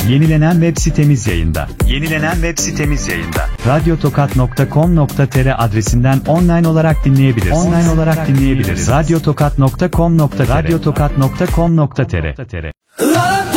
Yenilenen web sitemiz yayında. Radyotokat.com.tr adresinden online olarak dinleyebilirsiniz. Radyotokat.com.tr